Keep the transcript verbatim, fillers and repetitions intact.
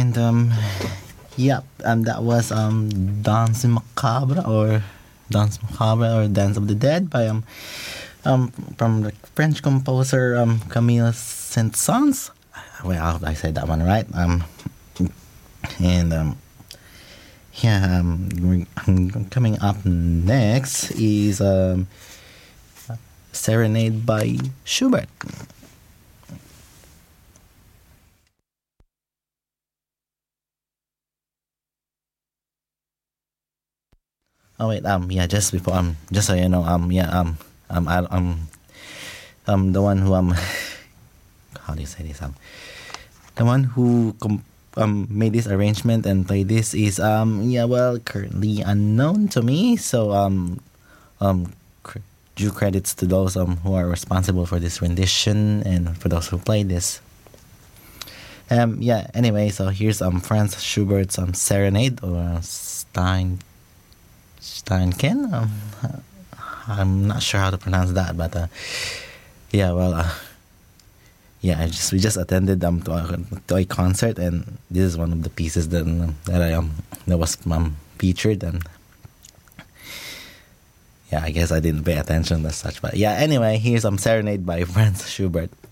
And um, yep, and that was um, Danse Macabre or Danse Macabre or Dance of the Dead by um, um from the French composer um Camille Saint-Saëns. Well, I said that one right. Um, and um, yeah, um, coming up next is um, Serenade by Schubert. Oh wait, um, yeah, just before um, just so you know, um, yeah, um, um, I, um, um, the one who um, how do you say this um, the one who com- um made this arrangement and played this is um, yeah, well, currently unknown to me. So um, um, cr- due credits to those um who are responsible for this rendition and for those who played this. Um, yeah. Anyway, so here's um Franz Schubert's um Serenade or Stein. Steinken. Um, I'm not sure how to pronounce that, but uh, yeah, well, uh, yeah, I just we just attended um to a, to a concert, and this is one of the pieces that um, that I um that was um featured, and yeah, I guess I didn't pay attention as such, but yeah. Anyway, here's um Serenade by Franz Schubert.